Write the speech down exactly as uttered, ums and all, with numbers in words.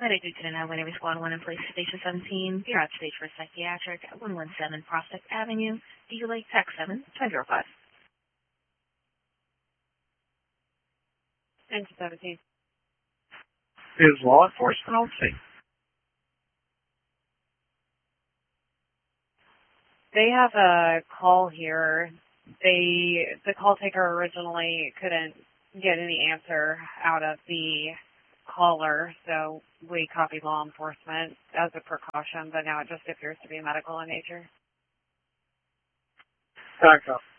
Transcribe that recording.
That I do to know whenever squad one in place station seventeen, you're at stage for psychiatric at one one seven Prospect Avenue, D U Lake Tech seven, ten zero five. Engine seventeen. Is law enforcement on scene? They have a call here. They the call taker originally couldn't get any answer out of the caller, so we copied law enforcement as a precaution, but now it just appears to be medical in nature. Back up.